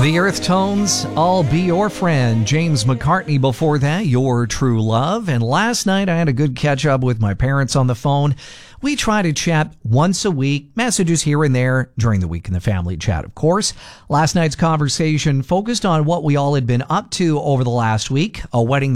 The Earth Tones, I'll Be Your Friend. James McCartney before that, Your True Love. And last night I had a good catch up with my parents on the phone. We try to chat once a week, messages here and there during the week in the family chat, of course. Last night's conversation focused on what we all had been up to over the last week, a wedding